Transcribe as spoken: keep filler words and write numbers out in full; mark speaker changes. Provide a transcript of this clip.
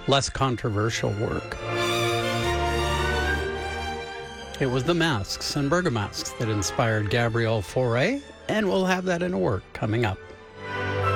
Speaker 1: less controversial work. It was the masks and burgomasks that inspired Gabrielle Fauré, and we'll have that in a work coming up.